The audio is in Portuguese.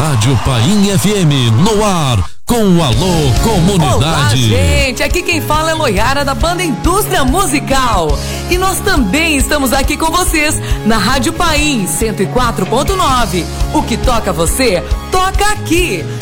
Rádio Paim FM, no ar, com o Alô Comunidade. Olá, gente, aqui quem fala é Loiara da banda Indústria Musical. E nós também estamos aqui com vocês na Rádio Paim 104.9. O que toca você, toca aqui.